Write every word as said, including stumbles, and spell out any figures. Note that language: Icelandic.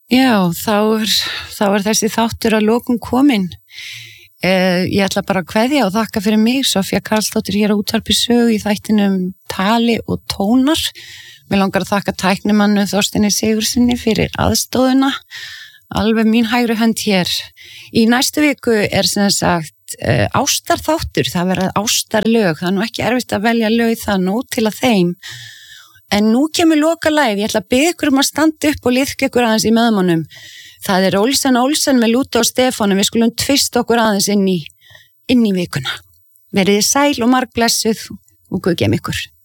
Já, þá er, þá er þessi þáttur að lokum komin. Eh, ég ætla bara að kveðja og þakka fyrir mig, Soffía Karlsdóttir hér á Útvarpi Sögu í þættinum Tali og tónar. Mér langar að þakka tæknimannu Þorsteini Sigurðssyni fyrir aðstóðuna. Alveg mín hægri hönd hér. Í næstu viku er sem sagt uh, ástarþáttur, það verða ástarlög. Það er nú ekki erfitt að velja lög það nóg til að þeim. En nú kemur loka lagið, ég ætla að biðja ykkur um að standa upp og liðka ykkur aðeins í meðmannum. Það er Olsen Olsen með Lúta og Stefánu, við skulum tvista okkur aðeins inn í, inn í vikuna. Verið sæl og margblessuð og Guð geymi ykkur.